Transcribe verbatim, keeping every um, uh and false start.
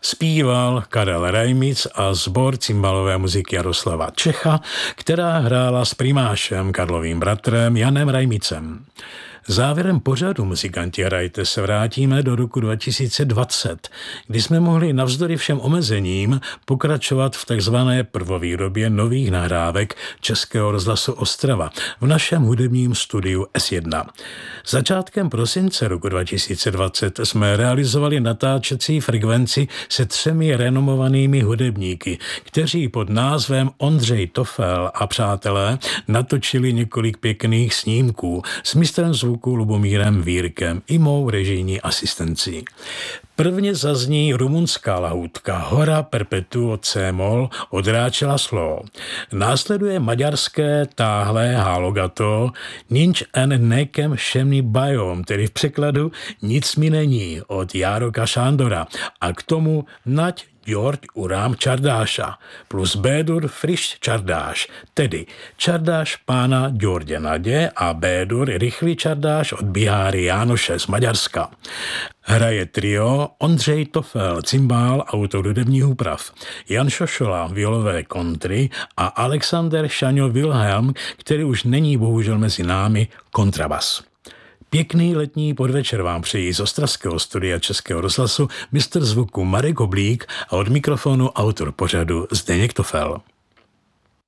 Zpíval Karel Rajmic a sbor cymbalové muziky Jaroslava Čecha, která hrála s primášem Karlovým bratrem Janem Rajmicem. Závěrem pořadu Muzikanti hrajte se vrátíme do roku dva tisíce dvacet, kdy jsme mohli navzdory všem omezením pokračovat v takzvané prvovýrobě nových nahrávek Českého rozhlasu Ostrava v našem hudebním studiu S jedna. Začátkem prosince roku dva tisíce dvacet jsme realizovali natáčecí frekvenci se třemi renomovanými hudebníky, kteří pod názvem Ondřej Tofel a přátelé natočili několik pěkných snímků s mistrem zvuku Lubomírem Vírkem i mou režijní asistencí. Prvně zazní rumunská lahůdka Hora perpetuo C-moll od Ráčela Slo. Následuje maďarské táhlé hálogato Nincs en nekem semmi bajom, tedy v překladu Nic mi není od Jároka Sándora a k tomu Nať György urám Čardáša plus Bédur friss Čardáš, tedy Čardáš pána Györgye Nadě a Bédur rychlý Čardáš od Biháry Jánoše z Maďarska. Hraje trio Ondřej Tofel, cymbál, autor hudebních úprav, Jan Šošola, violové kontry a Alexander Šaňo Wilhelm, který už není bohužel mezi námi, kontrabas. Pěkný letní podvečer vám přejí z ostravského studia Českého rozhlasu mistr zvuku Marek Oblík a od mikrofonu autor pořadu Zdeněk Tofel.